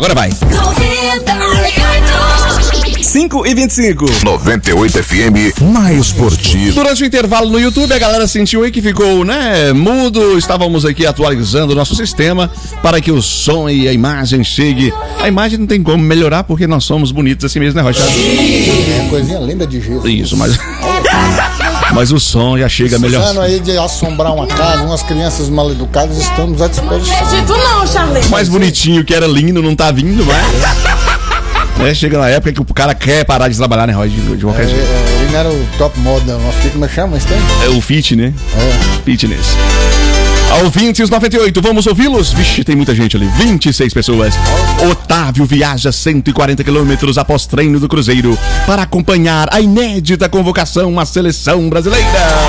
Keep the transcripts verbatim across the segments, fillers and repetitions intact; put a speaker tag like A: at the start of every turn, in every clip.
A: agora vai. cinco e vinte e cinco.
B: noventa e oito F M, mais esportivo.
A: Durante o intervalo no YouTube, a galera sentiu aí que ficou, né, mudo. Estávamos aqui atualizando o nosso sistema para que o som e a imagem chegue. A imagem não tem como melhorar porque nós somos bonitos assim mesmo, né, Rocha?
C: É coisinha linda de jeito.
A: Isso, mas... mas o som já chega melhor.
C: Precisando aí de assombrar uma casa, umas crianças mal educadas, estamos à disposição.
D: Não acredito não, Charlie.
A: Mais bonitinho que era lindo, não tá vindo mais. É, chega na época que o cara quer parar de trabalhar, né, Roy? De, de qualquer
C: é,
A: jeito.
C: É, ele não era o top model, nosso filho, como é que chama isso aí?
A: É o fit, né?
C: É.
A: Fitness. Ouvintes noventa e oito, vamos ouvi-los? Vixe, tem muita gente ali, vinte e seis pessoas. Otávio viaja cento e quarenta quilômetros após treino do Cruzeiro para acompanhar a inédita convocação à seleção brasileira.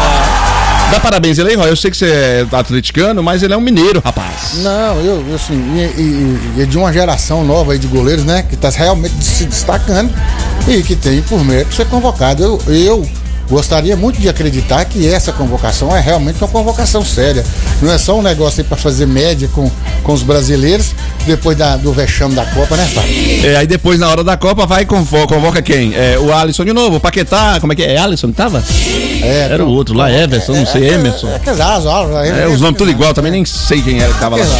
A: Dá parabéns ele aí, Roy. Eu sei que você é atleticano, mas ele é um mineiro, rapaz.
C: Não, eu, eu assim, e, e, e é de uma geração nova aí de goleiros, né? Que tá realmente se destacando e que tem por mérito ser convocado. Eu, eu gostaria muito de acreditar que essa convocação é realmente uma convocação séria. Não é só um negócio aí pra fazer média com, com os brasileiros depois da, do vexame da Copa, né, Fábio?
A: É, aí depois na hora da Copa vai e convoca, convoca quem? É, o Alisson de novo, o Paquetá, como é que é? É Alisson que tava?
C: É,
A: era o outro lá, Everson, é, não sei,
C: é,
A: Emerson.
C: É, é, é,
A: é, os nomes tudo igual, também nem sei quem era que tava lá.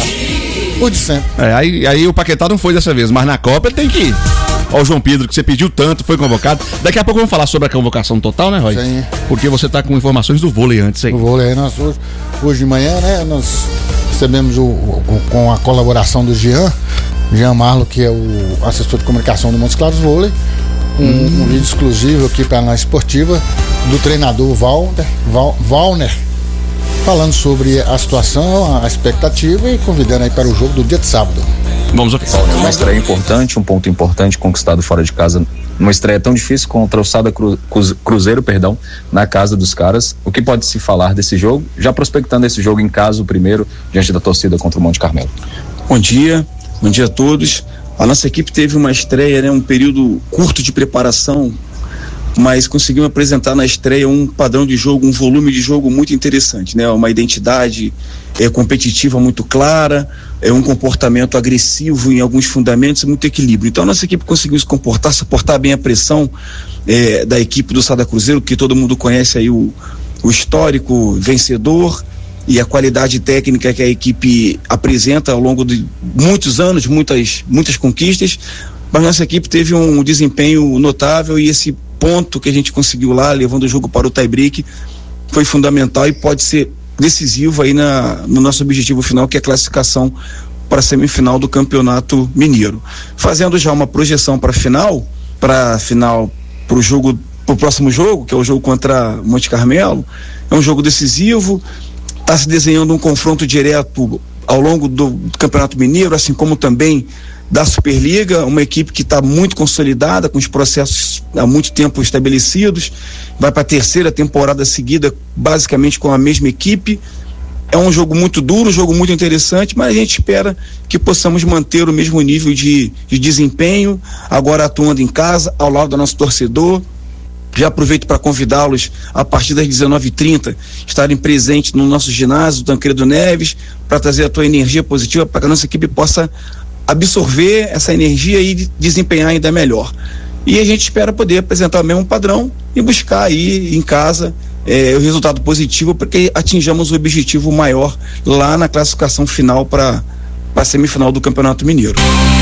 C: O de sempre.
A: É, aí, aí o Paquetá não foi dessa vez, mas na Copa ele tem que ir. Ó, o João Pedro, que você pediu tanto, foi convocado. Daqui a pouco vamos falar sobre a convocação total, né, Roy?
C: Sim.
A: Porque você tá com informações do vôlei antes aí.
C: O vôlei, nós hoje, hoje de manhã, né, nós recebemos o, o, com a colaboração do Jean, Jean Marlo, que é o assessor de comunicação do Montes Claros Vôlei, um, hum. um vídeo exclusivo aqui para a esportiva do treinador Valner, Val, Valner, falando sobre a situação, a expectativa e convidando aí para o jogo do dia de sábado.
A: Vamos ouvir.
E: Uma estreia importante, um ponto importante conquistado fora de casa. Uma estreia tão difícil contra o Sada Cru, Cruzeiro, perdão, na casa dos caras. O que pode se falar desse jogo? Já prospectando esse jogo em casa, o primeiro, diante da torcida contra o Monte Carmelo.
F: Bom dia, bom dia a todos. A nossa equipe teve uma estreia, né, um período curto de preparação, mas conseguimos apresentar na estreia um padrão de jogo, um volume de jogo muito interessante, né? Uma identidade é, competitiva muito clara, é um comportamento agressivo em alguns fundamentos e muito equilíbrio. Então a nossa equipe conseguiu se comportar, suportar bem a pressão é, da equipe do Sada Cruzeiro, que todo mundo conhece aí o, o histórico vencedor e a qualidade técnica que a equipe apresenta ao longo de muitos anos, muitas, muitas conquistas, mas nossa equipe teve um desempenho notável e esse ponto que a gente conseguiu lá, levando o jogo para o tie-break, foi fundamental e pode ser decisivo aí na, no nosso objetivo final, que é a classificação para a semifinal do Campeonato Mineiro. Fazendo já uma projeção para a final, para final, para o jogo, para o próximo jogo, que é o jogo contra Monte Carmelo, é um jogo decisivo, está se desenhando um confronto direto ao longo do, do Campeonato Mineiro, assim como também da Superliga, uma equipe que está muito consolidada, com os processos há muito tempo estabelecidos, vai para a terceira temporada seguida, basicamente com a mesma equipe. É um jogo muito duro, um jogo muito interessante, mas a gente espera que possamos manter o mesmo nível de, de desempenho, agora atuando em casa, ao lado do nosso torcedor. Já aproveito para convidá-los a partir das dezenove e trinta estarem presentes no nosso ginásio Tancredo Neves, para trazer a tua energia positiva para que a nossa equipe possa absorver essa energia e desempenhar ainda melhor. E a gente espera poder apresentar o mesmo padrão e buscar aí em casa eh, o resultado positivo para que atinjamos o objetivo maior lá na classificação final para a semifinal do Campeonato Mineiro.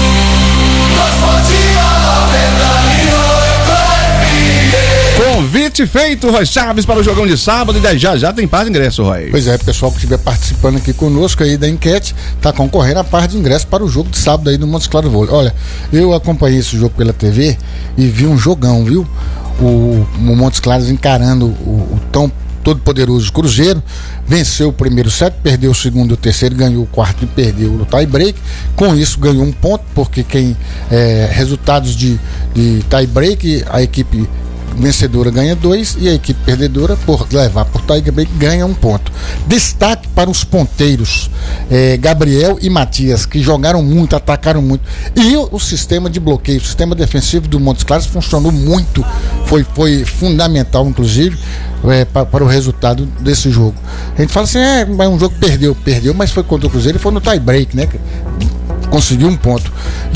A: Convite feito, Roy Chaves, para o jogão de sábado e já já tem par de ingresso, Roy.
C: Pois é, pessoal que estiver participando aqui conosco aí da enquete, tá concorrendo a par de ingresso para o jogo de sábado aí no Montes Claros Vôlei. Olha, eu acompanhei esse jogo pela T V e vi um jogão, viu? O, o Montes Claros encarando o, o tão todo poderoso Cruzeiro, venceu o primeiro set, perdeu o segundo e o terceiro, ganhou o quarto e perdeu no tie break. Com isso ganhou um ponto, porque quem é, resultados de, de tie break, a equipe vencedora ganha dois e a equipe perdedora, por levar por tie break, ganha um ponto. Destaque para os ponteiros eh, Gabriel e Matias, que jogaram muito, atacaram muito, e o, o sistema de bloqueio, o sistema defensivo do Montes Claros funcionou muito, foi, foi fundamental inclusive É, para, para o resultado desse jogo. A gente fala assim, é, um jogo perdeu, perdeu, mas foi contra o Cruzeiro e foi no tie break, né? Conseguiu um ponto.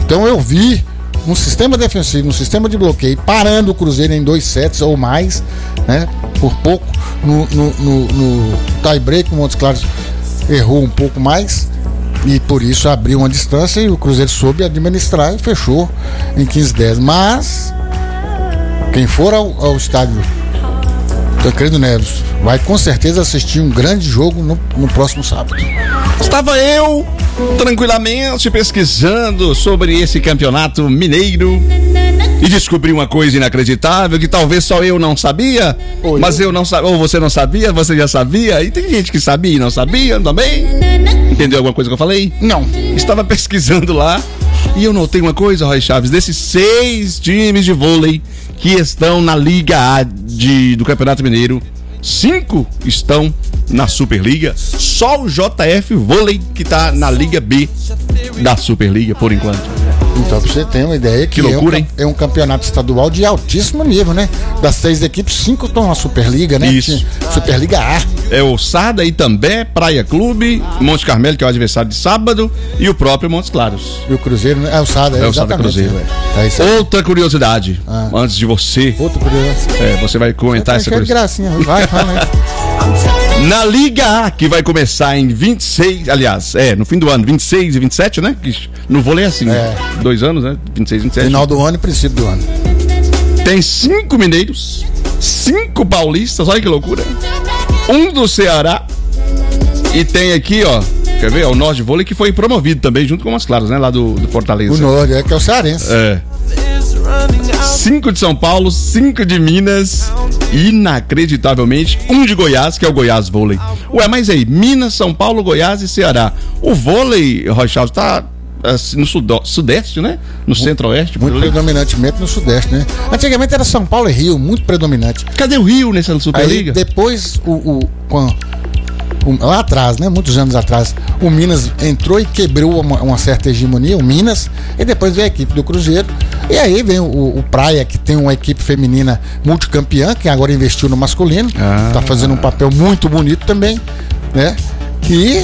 C: Então eu vi um sistema defensivo, um sistema de bloqueio, parando o Cruzeiro em dois sets ou mais, né? Por pouco. No, no, no, no tie-break, o Montes Claros errou um pouco mais e por isso abriu uma distância e o Cruzeiro soube administrar e fechou em quinze a dez. Mas quem for ao, ao estádio Tancredo Neves vai com certeza assistir um grande jogo no, no próximo sábado.
A: Estava eu tranquilamente pesquisando sobre esse campeonato mineiro e descobri uma coisa inacreditável que talvez só eu não sabia,
C: Oi,
A: mas eu não sabia, ou você não sabia, você já sabia, e tem gente que sabia e não sabia também. Entendeu alguma coisa que eu falei?
C: Não.
A: Estava pesquisando lá e eu notei uma coisa, Roy Chaves, desses seis times de vôlei que estão na Liga A de, do Campeonato Mineiro, cinco estão na Superliga, só o J F Vôlei que tá na Liga B da Superliga por enquanto.
C: Então, pra você ter uma ideia que,
A: Que loucura,
C: é, um,
A: hein?
C: é um campeonato estadual de altíssimo nível, né? Das seis equipes, cinco estão na Superliga, né?
A: Isso.
C: Superliga A.
A: É o Sada, Itambé, Praia Clube, Monte Carmelo, que é o adversário de sábado, e o próprio Montes Claros.
C: E o Cruzeiro, né? É o Sada,
A: É o Sada Cruzeiro,
C: é. É isso aí.
A: Outra curiosidade,
C: Ah.
A: antes de você,
C: Outro Cruzeiro.
A: é, você vai comentar
C: Tá
A: essa
C: cheio de
A: curiosidade.
C: gracinha. Vai, fala aí.
A: Na Liga A, que vai começar em vinte e seis, aliás, é, no fim do ano, vinte e seis e vinte e sete, né? Que no vôlei é assim,
C: É.
A: dois anos, né? vinte e seis e vinte e sete.
C: Final do ano e princípio do ano.
A: Tem cinco mineiros, cinco paulistas, olha que loucura. Um do Ceará e tem aqui, ó, quer ver? É o Norte Vôlei que foi promovido também, junto com umas claras, né? Lá do, do Fortaleza.
C: O Norte, é que é o cearense.
A: É. Cinco de São Paulo, cinco de Minas, inacreditavelmente, um de Goiás, que é o Goiás Vôlei. Ué, mas aí, Minas, São Paulo, Goiás e Ceará. O vôlei, Roy Chaves, tá assim, no sudo, sudeste, né? No centro-oeste.
C: Muito predominantemente no Sudeste, né? Antigamente era São Paulo e Rio, muito predominante.
A: Cadê o Rio nessa
C: Aí
A: Superliga?
C: depois, o, o, com- o- lá atrás, né? Muitos anos atrás, o Minas entrou e quebrou uma, uma certa hegemonia, o Minas, e depois veio a equipe do Cruzeiro. E aí vem o, o Praia, que tem uma equipe feminina multicampeã, que agora investiu no masculino,
A: Ah.
C: tá fazendo um papel muito bonito também, né? E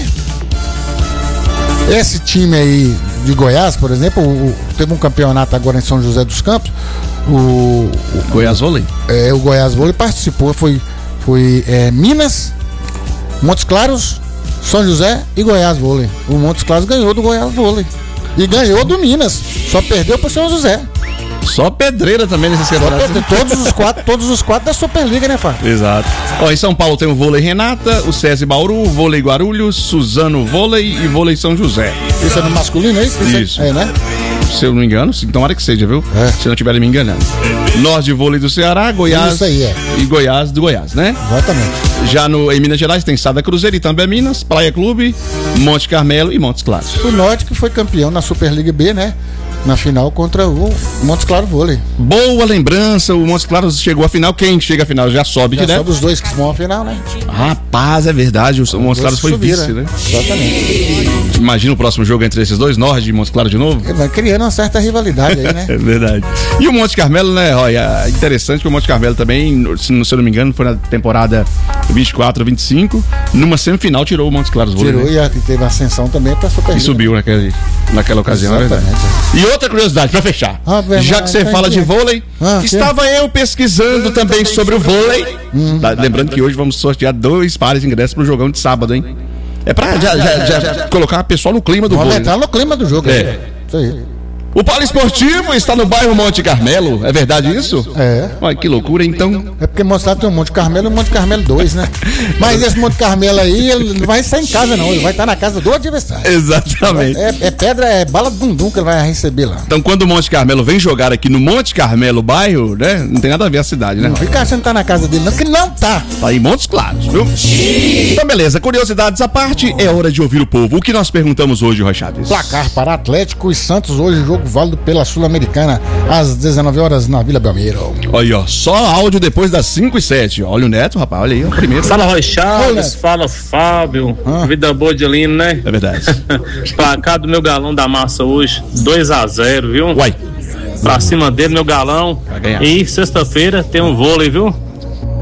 C: esse time aí de Goiás, por exemplo, o- o- teve um campeonato agora em São José dos Campos, o, o
A: Goiás Vôlei?
C: é, o Goiás Vôlei participou, foi, foi é, Minas, Montes Claros, São José e Goiás Vôlei. O Montes Claros ganhou do Goiás Vôlei. E ganhou do Minas. Só perdeu pro São José.
A: Só pedreira também nesse
C: Só
A: campeonato.
C: perdeu todos os quatro, todos os quatro da Superliga, né, Fábio?
A: Exato. Ó, em São Paulo tem o Vôlei Renata, o SESI Bauru, o Vôlei Guarulhos, Suzano Vôlei e Vôlei São José.
C: Isso é no masculino, é isso?
A: Isso.
C: É, né?
A: Se eu não me engano, sim, tomara que seja, viu?
C: É.
A: Se eu não estiver me enganando. Norte Vôlei do Ceará, Goiás
C: Isso aí, é.
A: e Goiás do Goiás, né?
C: Exatamente.
A: Já no, em Minas Gerais tem Sada Cruzeiro e também Minas, Praia Clube, Monte Carmelo e Montes Claros.
C: O Norte que foi campeão na Superliga B, né? Na final contra o Montes Claros Vôlei.
A: Boa lembrança, o Montes Claros chegou à final. Quem chega à final já sobe
C: Já
A: direto.
C: são dos dois que vão à final, né?
A: Rapaz, é verdade, o Montes Claros foi
C: Subiram,
A: vice, né?
C: Exatamente.
A: Imagina o próximo jogo entre esses dois, Norte e Montes Claros de novo.
C: Ele vai criando uma certa rivalidade aí, né?
A: É verdade. E o Monte Carmelo, né, Roy? É interessante que o Monte Carmelo também, se não, se eu não me engano, foi na temporada vinte e quatro, vinte e cinco, numa semifinal tirou o Montes Claros Vôlei,
C: Tirou
A: né?
C: e, a- e teve ascensão também pra Superliga.
A: E subiu naquele, naquela ocasião, é verdade.
C: Exatamente.
A: E outra curiosidade, pra fechar.
C: Ave
A: Já
C: Maria,
A: que você
C: tá
A: fala
C: aqui.
A: de vôlei,
C: Ah,
A: estava eu pesquisando também sobre o vôlei. Tá, lembrando que hoje vamos sortear dois pares de ingressos pro jogão de sábado, hein? É pra já, já, já colocar o pessoal no clima do
C: Vamos
A: vôlei.
C: entrar no clima do jogo.
A: É.
C: né? Isso aí.
A: O Poliesportivo está no bairro Monte Carmelo, é verdade isso?
C: É.
A: Olha que loucura, então.
C: É porque mostrado tem o Monte Carmelo e o Monte Carmelo dois, né? Mas esse Monte Carmelo aí, ele não vai estar em casa, não. Ele vai estar na casa do adversário.
A: Exatamente.
C: É, é pedra, é bala de dundum que ele vai receber lá.
A: Então, quando o Monte Carmelo vem jogar aqui no Monte Carmelo, bairro, né? Não tem nada a ver a cidade, né?
C: Não fica achando que tá na casa dele, não, que não tá.
A: Tá em Montes Claros, viu? Então, beleza. Curiosidades à parte, é hora de ouvir o povo. O que nós perguntamos hoje, Roy Chaves?
C: Placar para Atlético e Santos hoje, jogo válido pela Sul-Americana, às dezenove horas na Vila Belmiro.
A: Olha aí, ó. Só áudio depois das cinco e sete. Olha o Neto, rapaz. Olha aí, ó. Primeiro.
D: Fala Roy
C: Oi,
D: Chaves,
C: Neto.
D: fala Fábio,
C: Ah.
D: vida boa de Lino, né?
A: É verdade.
D: Placar do meu galão da massa hoje, dois a zero, viu?
A: Uai.
D: Pra cima dele, meu galão.
A: Vai ganhar.
D: E sexta-feira tem um vôlei, viu?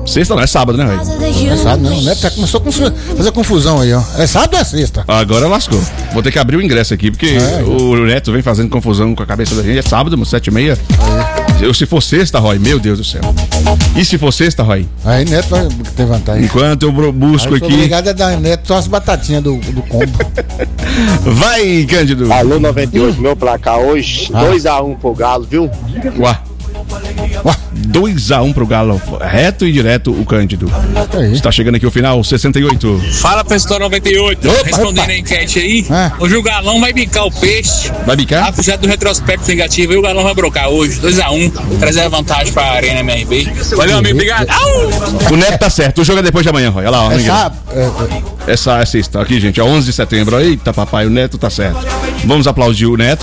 A: Sexta não, é sábado, né, Roy?
C: É sábado, não, né? Já começou a confu- fazer confusão aí, ó. É sábado ou é sexta?
A: Agora lascou. Vou ter que abrir o ingresso aqui, porque
C: É.
A: o Neto vem fazendo confusão com a cabeça da gente. É sábado, mano, sete e meia. Eu, se for sexta, Roy, meu Deus do céu. E se for sexta, Roy?
C: Aí Neto vai ter vantagem.
A: Enquanto eu bro- busco
C: Aí eu sou
A: aqui.
C: obrigado a dar Neto só as batatinhas do, do combo.
A: Vai, Cândido.
G: Alô noventa e oito, meu placar hoje,
C: Ah.
G: dois a um pro Galo, viu?
A: Uá.
C: Ué,
A: dois a um pro Galo. Reto e direto o Cândido.
C: aí.
A: Está chegando aqui o final, sessenta e oito.
D: Fala, pessoal noventa e oito.
A: Opa,
D: Respondendo
C: opa.
D: a enquete aí,
C: É.
D: hoje o Galão vai bicar o peixe.
A: Vai bicar?
D: Apesar do retrospecto negativo, aí o Galão vai brocar hoje, dois a um, trazer a vantagem pra Arena M R B. Valeu, amigo, obrigado. Au!
A: O Neto tá certo. O jogo é depois de amanhã, Roy. Olha lá, ó.
C: É
A: ninguém.
C: sábado. É, é,
A: Essa é sexta. Aqui, gente, é onze de setembro. Eita, papai, o Neto tá certo. Vamos aplaudir o Neto.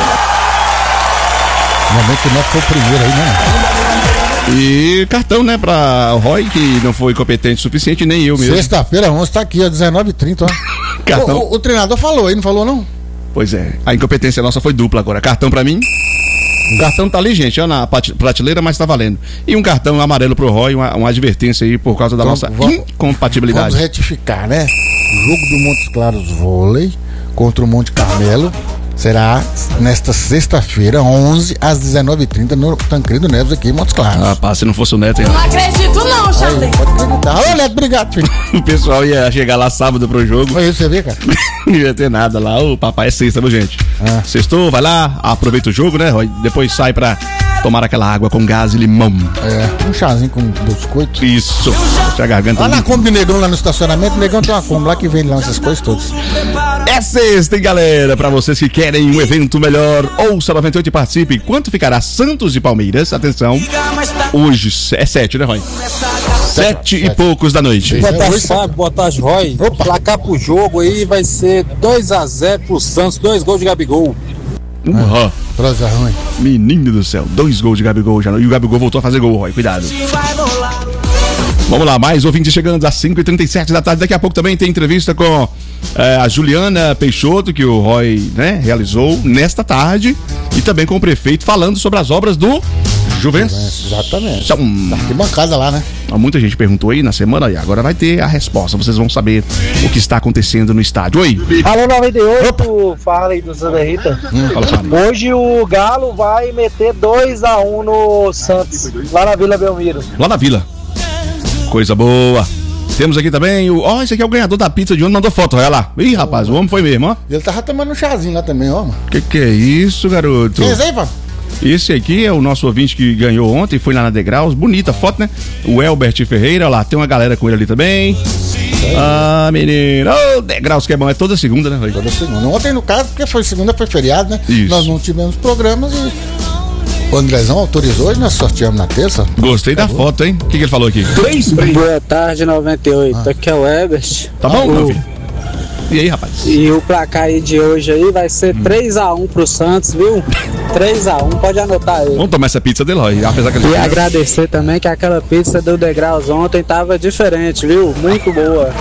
C: Normalmente o Neto foi o primeiro aí, né?
A: E cartão, né, pra o Roy, que não foi competente o suficiente, nem eu mesmo.
C: Sexta-feira, onze, tá aqui, ó, dezenove e trinta, ó.
A: Cartão.
C: O, o- o treinador falou aí, não falou não?
A: Pois é, a incompetência nossa foi dupla agora. Cartão pra mim. O cartão tá ali, gente, ó, na pat- prateleira, mas tá valendo. E um cartão amarelo pro Roy, uma, uma advertência aí por causa da
C: Então,
A: nossa
C: vamos-
A: incompatibilidade.
C: Vamos retificar, né? O jogo do Montes Claros Vôlei contra o Monte Carmelo será nesta sexta-feira, onze, às dezenove e trinta, no Tancredo Neves aqui em Montes Claros.
A: Rapaz, se não fosse o Neto, hein?
H: Não acredito não, Charlie.
C: Pode acreditar. Alô, Neto, obrigado, filho.
A: O pessoal ia chegar lá sábado pro jogo.
C: Foi isso, você vê, cara?
A: Não ia ter nada lá. O papai é sexta, viu, gente?
C: Ah.
A: Sextou, vai lá, aproveita o jogo, né, Roy? Depois sai pra tomar aquela água com gás e limão.
C: É, um chazinho com biscoito.
A: Isso. Deixa a garganta.
C: Lá na
A: limpa.
C: Kombi do Negão, lá no estacionamento, o Negão tem uma Kombi lá que vende lá essas coisas todas.
A: É sexta, hein, galera? Pra vocês que querem um evento melhor, ouça noventa e oito e participe. Quanto ficará Santos e Palmeiras? Atenção. Hoje é sete, né, Roy? Sete e poucos da noite.
C: Boa tarde,
I: Boa tarde, boa tarde, Roy.
C: Opa.
I: Placar pro jogo aí vai ser dois a zero pro Santos, dois gols de Gabigol.
A: Uhum.
C: Prosa ruim.
A: Menino do céu, dois gols de Gabigol já. E o Gabigol voltou a fazer gol, Roy. Cuidado. Vamos lá, mais ouvintes chegando às cinco e trinta e sete da tarde. Daqui a pouco também tem entrevista com eh, a Juliana Peixoto, que o Roy, né, realizou nesta tarde. E também com o prefeito falando sobre as obras do Juventus.
C: Exatamente.
A: São...
C: Que bancada lá, né?
A: Muita gente perguntou aí na semana e agora vai ter a resposta. Vocês vão saber o que está acontecendo no estádio. Oi.
J: Alô noventa e oito, fala aí do Santa Rita.
A: Fala, fala.
J: Hoje o Galo vai meter dois a um no Santos, lá na Vila Belmiro.
A: Lá na Vila. Coisa boa. Temos aqui também o... Ó, esse aqui é o ganhador da pizza de ontem, mandou foto, olha lá. Ih, rapaz, o homem foi mesmo, ó.
C: Ele tava tomando um chazinho lá também, ó, mano.
A: Que que é isso, garoto?
C: Quem é esse aí, Fábio?
A: Esse aqui é o nosso ouvinte que ganhou ontem, foi lá na Degraus. Bonita a foto, né? O Elbert Ferreira, olha lá, tem uma galera com ele ali também. Ah, menino. Ô, Degraus que é bom, é toda segunda, né, Roy?
C: Toda segunda. Ontem, no caso, porque foi segunda, foi feriado, né?
A: Isso.
C: Nós não tivemos programas e o Andrezão autorizou e nós sorteamos na terça.
A: Gostei da foto, hein? O que, que ele falou aqui?
I: Boa tarde, noventa e oito. Aqui é o Ebert.
A: Tá bom,
I: O-
A: meu filho? E aí, rapaz?
I: E o placar aí de hoje aí vai ser três a um pro Santos, viu? três a um, pode anotar aí.
A: Vamos tomar essa pizza dele, Roy. Apesar que ele...
I: E agradecer também que aquela pizza do Degraus ontem tava diferente, viu? Muito boa.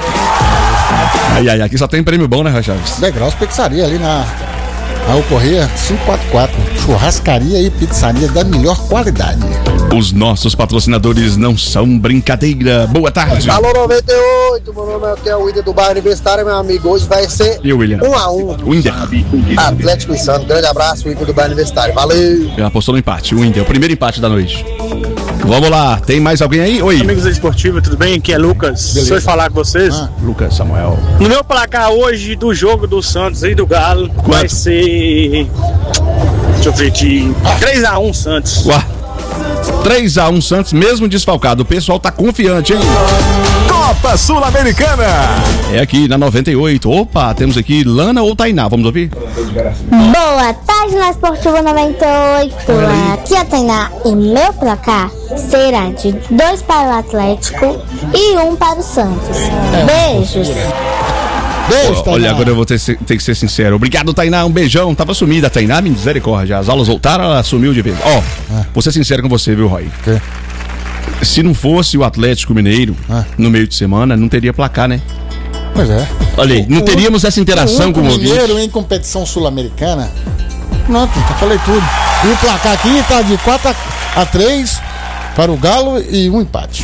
A: Ai, ai, aqui só tem prêmio bom, né, Roy Chaves?
C: Degraus Pizzaria ali na Raul Corrêa cinco quatro quatro. Churrascaria e pizzaria da melhor qualidade.
A: Os nossos patrocinadores não são brincadeira. Boa tarde.
G: Alô noventa e oito, meu nome é o William do Bairro Universitário, meu amigo. Hoje vai ser
A: E o William?
G: um a um.
A: O Índia.
G: Atlético e Santos. Grande abraço, William do Bairro Universitário. Valeu!
A: Ele apostou no empate. O Índia, o primeiro empate da noite. Vamos lá, tem mais alguém aí? Oi.
D: Amigos da Esportiva, tudo bem? Aqui é Lucas.
C: Beleza.
D: Deixa eu falar com vocês.
C: Ah.
A: Lucas Samuel.
D: No meu placar hoje do jogo do Santos e do Galo vai ser. Deixa eu ver aqui. três a um Santos.
A: Uá. três a um Santos, mesmo desfalcado. O pessoal tá confiante, hein?
B: Copa Sul-Americana.
A: É aqui na noventa e oito. Opa, temos aqui Lana ou Tainá. Vamos ouvir?
H: Boa tarde, na Esportiva noventa e oito. Aqui é a Tainá e meu placar será de dois para o Atlético e um para o Santos. Beijos.
C: Beijo,
A: Olha,
C: Tainá.
A: agora eu vou ter, ter que ser sincero. Obrigado, Tainá. Um beijão. Tava sumida, Tainá. Misericórdia. As aulas voltaram, ela sumiu de vez. Ó, vou ser sincero com você, viu, Roy?
C: quê?
A: Se não fosse o Atlético Mineiro,
C: Ah.
A: no meio de semana, não teria placar, né?
C: Pois é.
A: Olha aí, não teríamos essa interação
C: o
A: com o ouvinte.
C: Mineiro em competição sul-americana. Pronto, já falei tudo. E o placar aqui tá de quatro a três para o Galo e um empate.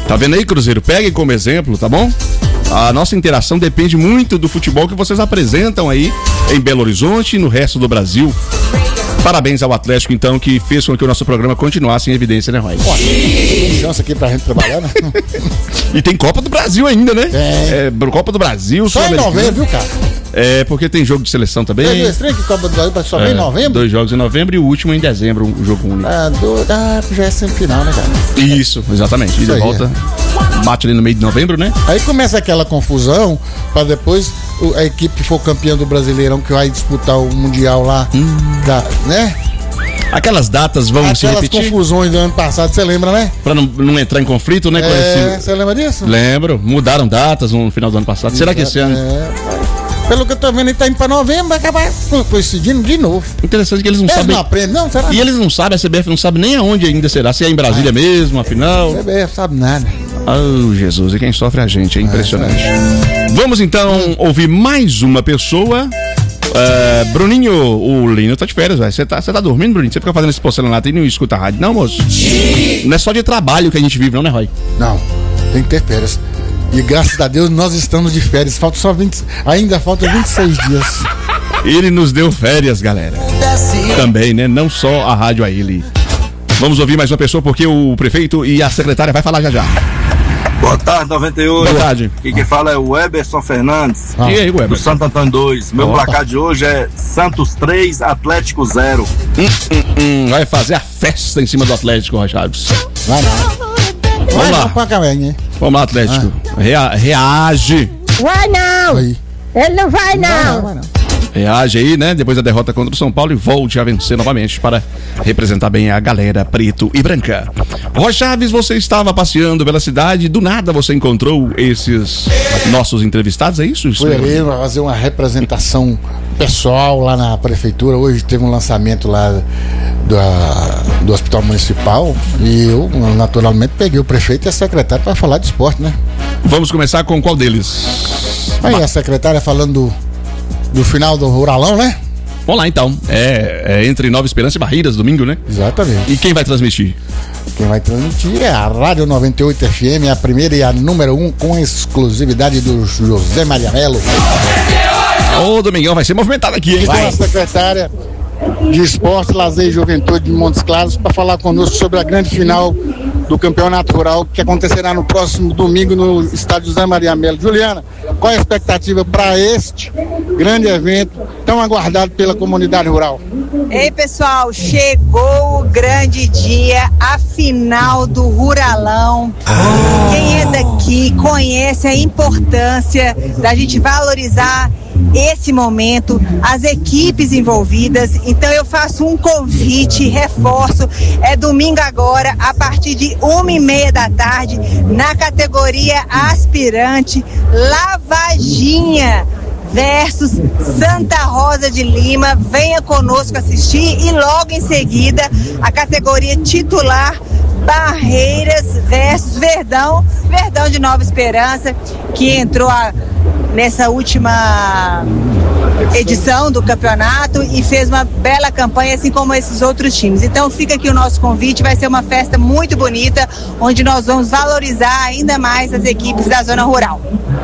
A: Tá vendo aí, Cruzeiro? Peguem como exemplo, tá bom? A nossa interação depende muito do futebol que vocês apresentam aí em Belo Horizonte e no resto do Brasil. Parabéns ao Atlético, então, que fez com que o nosso programa continuasse em evidência, né, Roy?
C: Tem chance aqui pra gente trabalhar, né?
A: E tem Copa do Brasil ainda, né?
C: É.
A: É Copa do Brasil.
C: Só em novembro, viu, cara?
A: É, porque tem jogo de seleção também.
C: É estranho que Copa do Brasil só vem
A: É,
C: em novembro?
A: Dois jogos em novembro e o último em dezembro, um jogo único.
C: Ah, do, ah já é semifinal, né, cara?
A: Isso, exatamente. E de
C: aí,
A: volta, bate ali no meio de novembro, né?
C: Aí começa aquela confusão pra depois o- a equipe que for campeã do Brasileirão, que vai disputar o Mundial lá, da- né?
A: Aquelas datas vão se
C: Aquelas
A: repetir
C: confusões do ano passado, você lembra, né?
A: pra não, não entrar em conflito, né? com
C: É,
A: esse-
C: você lembra disso?
A: Lembro, mudaram datas no final do ano passado. Será que esse ano?
C: É, pelo que eu tô vendo, ele tá indo pra novembro, vai acabar coincidindo de novo.
A: Interessante que eles não
C: Eles
A: sabem.
C: não aprendem, não? Será?
A: E eles não sabem, a C B F não sabe nem aonde ainda será. Se é em Brasília mesmo, afinal.
C: C B F sabe nada.
A: Oh, Jesus, e quem sofre é a gente, é impressionante. Vamos então ouvir mais uma pessoa. É, Bruninho, o Lino tá de férias, velho. Você tá, você tá dormindo, Bruninho? Você fica fazendo esse porcelanato e não escuta a rádio, não, moço? Não é só de trabalho que a gente vive, não, né, Roy?
C: Não, tem que ter férias. E graças a Deus nós estamos de férias. Falta só vinte, ainda falta vinte e seis dias.
A: Ele nos deu férias, galera. Também, né? Não só a rádio a ele. Vamos ouvir mais uma pessoa, porque o prefeito e a secretária vai falar já já.
K: Boa tarde, noventa e oito.
A: Boa tarde.
K: Aqui quem fala é o Eberson Fernandes.
A: E aí, Weber?
K: Do Santo Antônio dois. Meu
A: Opa.
K: placar de hoje é Santos três, Atlético zero.
A: Hum, hum, hum, vai fazer a festa em cima do Atlético, Roy Chaves.
C: Vai não.
A: Vamos
C: Vai
A: lá.
C: não pra cá, hein?
A: Vamos lá, Atlético. Rea- reage.
L: Vai não!
C: Aí.
L: Ele não vai não!
C: Vai não, vai não.
A: Reage aí, né? Depois da derrota contra o São Paulo e volte a vencer novamente para representar bem a galera preto e branca. Roy Chaves, você estava passeando pela cidade, do nada você encontrou esses nossos entrevistados, é isso?
C: Fui ali fazer uma representação pessoal lá na prefeitura. Hoje teve um lançamento lá do, do Hospital Municipal e eu, naturalmente, peguei o prefeito e a secretária para falar de esporte, né?
A: Vamos começar com qual deles?
C: Aí a secretária falando do, do final do Ruralão, né?
A: Vamos lá então. É, é entre Nova Esperança e Barreiras, domingo, né?
C: Exatamente.
A: E quem vai transmitir?
C: Quem vai transmitir é a Rádio noventa e oito F M, a primeira e a número um, com exclusividade do José Maria Melo.
A: Ô, Domingão, vai ser movimentado aqui, hein?
C: Com a secretária de Esporte, Lazer e Juventude de Montes Claros para falar conosco sobre a grande final do Campeonato Rural que acontecerá no próximo domingo no estádio José Maria Melo. Juliana, qual é a expectativa para este grande evento tão aguardado pela comunidade rural?
M: Ei, pessoal, chegou o grande dia, a final do Ruralão. Quem é daqui conhece a importância da gente valorizar esse momento, as equipes envolvidas. Então eu faço um convite, reforço, é domingo agora, a partir de uma e meia da tarde, na categoria aspirante, Lavagem versus Santa Rosa de Lima. Venha conosco assistir e logo em seguida a categoria titular, Barreiras versus Verdão, Verdão de Nova Esperança, que entrou a, nessa última edição do campeonato e fez uma bela campanha, assim como esses outros times. Então fica aqui o nosso convite, vai ser uma festa muito bonita, onde nós vamos valorizar ainda mais as equipes da zona rural.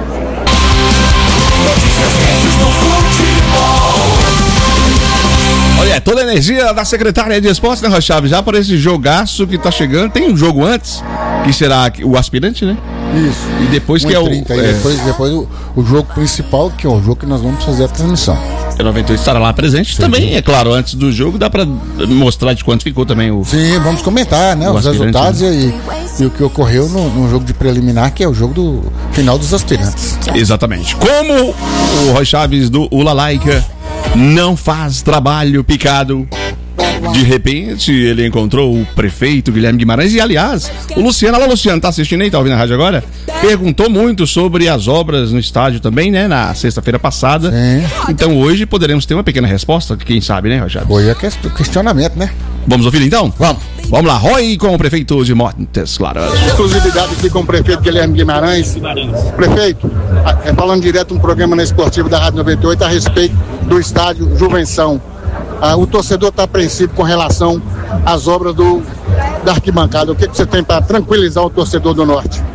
A: Olha, toda a energia da secretária de esportes, né, Roy Chaves? Já para esse jogaço que tá chegando. Tem um jogo antes, que será o aspirante, né?
C: Isso.
A: E depois
C: um
A: que é o.
C: trinta,
A: é,
C: e depois, depois o, o jogo principal, que é o jogo que nós vamos fazer a transmissão.
A: é noventa e oito estará lá presente.
C: Sim.
A: Também, é claro, antes do jogo dá pra mostrar de quanto ficou também o.
C: Sim, vamos comentar, né?
A: O
C: Os
A: aspirante,
C: resultados e, e o que ocorreu no, no jogo de preliminar, que é o jogo do final dos aspirantes.
A: Exatamente. Como o Roy Chaves do Ula Laica não faz trabalho picado, de repente ele encontrou o prefeito Guilherme Guimarães e, aliás, o Luciano, alô Luciano, tá assistindo aí, tá ouvindo a rádio agora? Perguntou muito sobre as obras no estádio também, né, na sexta-feira passada.
C: Sim.
A: Então hoje poderemos ter uma pequena resposta, quem sabe, né, Roy Chaves?
C: Foi o questionamento, né?
A: Vamos ouvir então?
C: Vamos.
A: Vamos lá, Roy com o prefeito de Montes Claros.
C: Exclusividade aqui com o prefeito Guilherme Guimarães. Prefeito, é, falando direto um programa na Esportiva da Rádio noventa e oito a respeito do estádio Juvenção. Ah, o torcedor está apreensivo com relação às obras do, da arquibancada. O que, que você tem para tranquilizar o torcedor do Norte?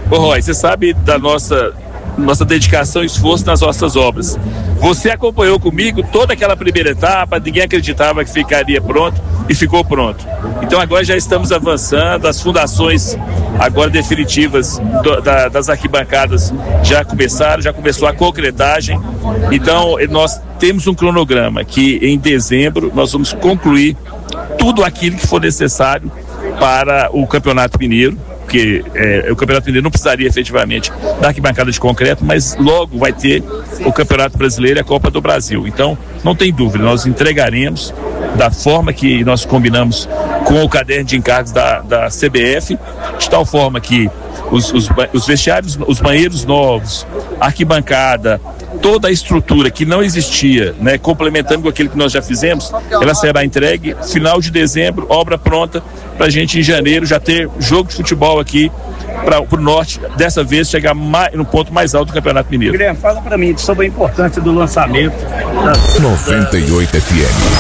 N: Ô Roy, você sabe da nossa, nossa dedicação e esforço nas nossas obras. Você acompanhou comigo toda aquela primeira etapa, ninguém acreditava que ficaria pronto e ficou pronto. Então agora já estamos avançando, as fundações agora definitivas do, da, das arquibancadas já começaram, já começou a concretagem. Então nós temos um cronograma que em dezembro nós vamos concluir tudo aquilo que for necessário para o Campeonato Mineiro, porque é, o Campeonato Mineiro não precisaria efetivamente da arquibancada de concreto, mas logo vai ter o Campeonato Brasileiro e a Copa do Brasil. Então, não tem dúvida, nós entregaremos da forma que nós combinamos com o caderno de encargos da, da C B F, de tal forma que os, os, os vestiários, os banheiros novos, a arquibancada, toda a estrutura que não existia, né, complementando com aquilo que nós já fizemos, ela será entregue final de dezembro, obra pronta, para a gente em janeiro já ter jogo de futebol aqui para o norte, dessa vez chegar mais, no ponto mais alto do Campeonato Mineiro.
O: Guilherme, fala para mim sobre a importância do lançamento.
B: noventa e oito F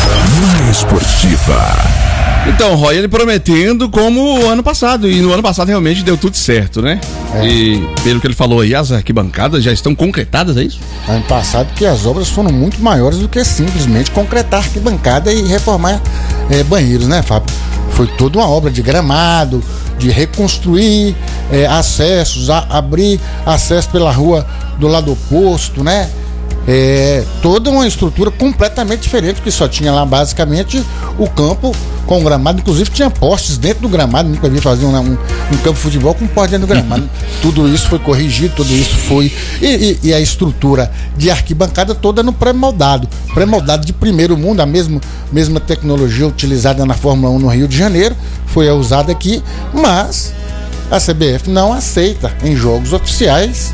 B: M, mais esportiva.
A: Então, Roy, ele prometendo como o ano passado, e no ano passado realmente deu tudo certo, né? É. E pelo que ele falou aí, as arquibancadas já estão concretadas, é isso?
C: Ano passado que as obras foram muito maiores do que simplesmente concretar arquibancada e reformar é, banheiros, né, Fábio? Foi toda uma obra de gramado, de reconstruir é, acessos, a, abrir acesso pela rua do lado oposto, né? É, toda uma estrutura completamente diferente, porque só tinha lá basicamente o campo com gramado, inclusive tinha postes dentro do gramado, nunca vi fazer um, um, um campo de futebol com poste dentro do gramado. Tudo isso foi corrigido, tudo isso foi e, e, e a estrutura de arquibancada toda no pré-moldado, pré-moldado de primeiro mundo, a mesma, mesma tecnologia utilizada na Fórmula um no Rio de Janeiro, foi usada aqui, mas a C B F não aceita em jogos oficiais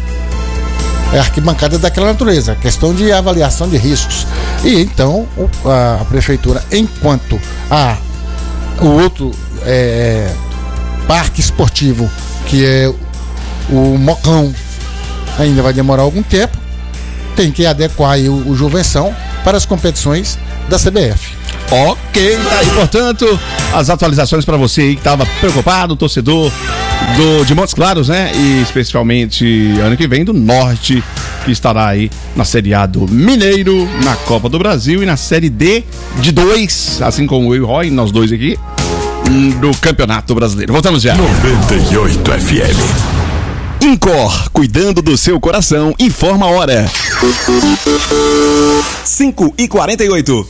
C: é arquibancada daquela natureza, questão de avaliação de riscos. E então a, a prefeitura, enquanto a, o outro é, parque esportivo, que é o Mocão, ainda vai demorar algum tempo, tem que adequar aí o, o Juvenção para as competições da C B F.
A: Ok, tá aí, portanto, as atualizações para você aí que estava preocupado, torcedor do, de Montes Claros, né? E especialmente ano que vem do Norte, que estará aí na Série A do Mineiro, na Copa do Brasil e na Série D de dois, assim como eu e o Roy, nós dois aqui, do Campeonato Brasileiro. Voltamos já.
B: noventa e oito F M.
A: Incor, cuidando do seu coração, informa a hora. cinco e quarenta e oito.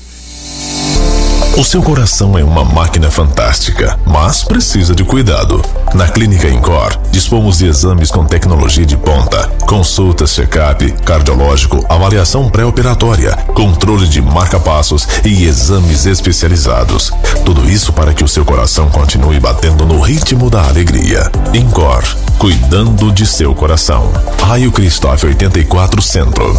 B: O seu coração é uma máquina fantástica, mas precisa de cuidado. Na Clínica Incor, dispomos de exames com tecnologia de ponta, consultas, check-up, cardiológico, avaliação pré-operatória, controle de marca-passos e exames especializados. Tudo isso para que o seu coração continue batendo no ritmo da alegria. Incor, cuidando de seu coração. Raio Cristóvão oitenta e quatro Centro.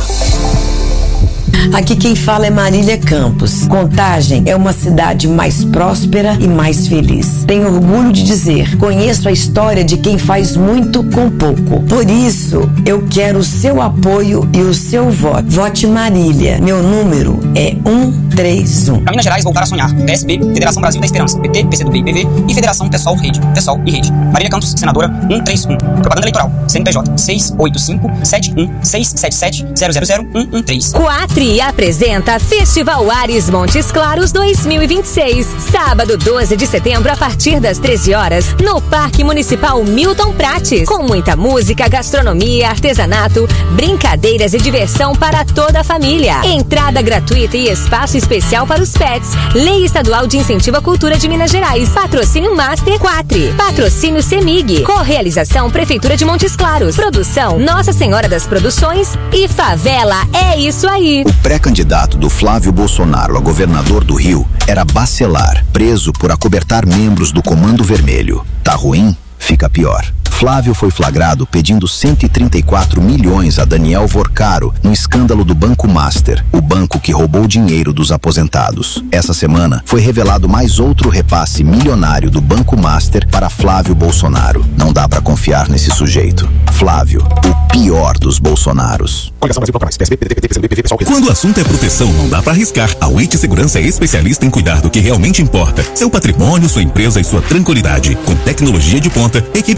P: Aqui quem fala é Marília Campos. Contagem é uma cidade mais próspera e mais feliz. Tenho orgulho de dizer, conheço a história de quem faz muito com pouco. Por isso, eu quero o seu apoio e o seu voto. Vote Marília. Meu número é cento e trinta e um.
Q: Para Minas Gerais, voltar a sonhar. P S B, Federação Brasil da Esperança, P T, P C do B, P V e Federação Tessol Rede. Tessol e Rede. Marília Campos, senadora cento e trinta e um. Propaganda eleitoral. C N P J seis oito cinco sete um seis sete sete zero zero zero um um três.
R: Quatri apresenta Festival Ares Montes Claros dois mil e vinte e seis. Sábado, doze de setembro, a partir das treze horas, no Parque Municipal Milton Prates. Com muita música, gastronomia, artesanato, brincadeiras e diversão para toda a família. Entrada gratuita e espaço especial para os pets. Lei Estadual de Incentivo à Cultura de Minas Gerais. Patrocínio Master Quatri. Patrocínio Semig. Correalização Prefeitura de Montes Claros. Produção Nossa Senhora das Produções e Favela. É isso aí.
S: O pré-candidato do Flávio Bolsonaro a governador do Rio era Bacelar, preso por acobertar membros do Comando Vermelho. Tá ruim? Fica pior. Flávio foi flagrado pedindo cento e trinta e quatro milhões a Daniel Vorcaro no escândalo do Banco Master, o banco que roubou dinheiro dos aposentados. Essa semana foi revelado mais outro repasse milionário do Banco Master para Flávio Bolsonaro. Não dá pra confiar nesse sujeito. Flávio, o pior dos Bolsonaros.
T: Quando o assunto é proteção, não dá pra arriscar. A Wait Segurança é especialista em cuidar do que realmente importa: seu patrimônio, sua empresa e sua tranquilidade. Com tecnologia de ponta, equipe altamente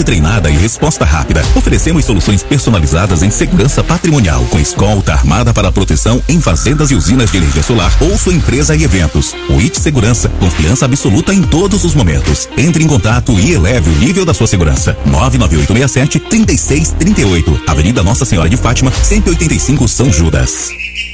T: treinada e resposta rápida. Oferecemos soluções personalizadas em segurança patrimonial, com escolta armada para proteção em fazendas e usinas de energia solar ou sua empresa e eventos. O I T Segurança, confiança absoluta em todos os momentos. Entre em contato e eleve o nível da sua segurança. nove nove oito seis sete, três seis três oito. Avenida Nossa Senhora de Fátima, cento e oitenta e cinco, São Judas.